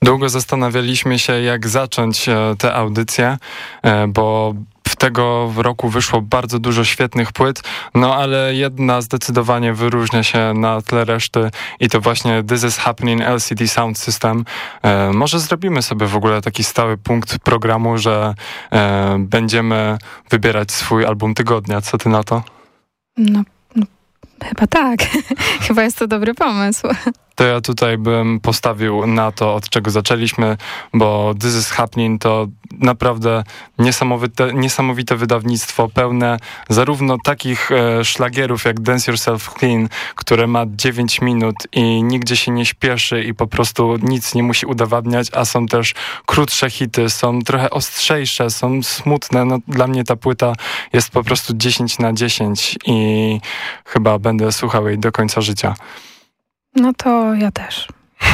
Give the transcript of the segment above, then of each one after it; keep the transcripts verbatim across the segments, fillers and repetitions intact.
Długo zastanawialiśmy się, jak zacząć tę audycję, bo w tego roku wyszło bardzo dużo świetnych płyt, no ale jedna zdecydowanie wyróżnia się na tle reszty i to właśnie This Is Happening L C D Sound System. E, może zrobimy sobie w ogóle taki stały punkt programu, że e, będziemy wybierać swój album tygodnia. Co ty na to? No, no chyba tak. Chyba jest to dobry pomysł. To ja tutaj bym postawił na to, od czego zaczęliśmy, bo This Is Happening to naprawdę niesamowite, niesamowite wydawnictwo, pełne zarówno takich e, szlagierów jak Dance Yourself Clean, które ma dziewięć minut i nigdzie się nie śpieszy i po prostu nic nie musi udowadniać, a są też krótsze hity, są trochę ostrzejsze, są smutne. No, dla mnie ta płyta jest po prostu dziesięć na dziesięć i chyba będę słuchał jej do końca życia. No to ja też.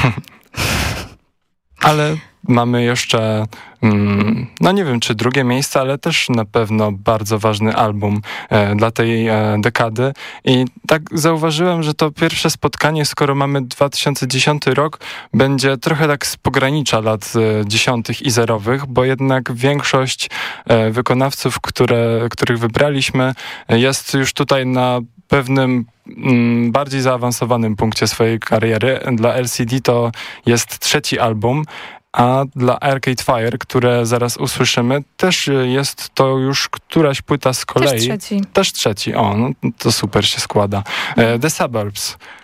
Ale mamy jeszcze, mm, no nie wiem czy drugie miejsce, ale też na pewno bardzo ważny album e, dla tej e, dekady. I tak zauważyłem, że to pierwsze spotkanie, skoro mamy dwa tysiące dziesiąty rok, będzie trochę tak z pogranicza lat e, dziesiątych i zerowych, bo jednak większość e, wykonawców, które, których wybraliśmy, jest już tutaj na pewnym mm, bardziej zaawansowanym punkcie swojej kariery. Dla L C D to jest trzeci album, a dla Arcade Fire, które zaraz usłyszymy, też jest to już któraś płyta z kolei. Też trzeci. Też trzeci, o, no to super się składa. The Suburbs.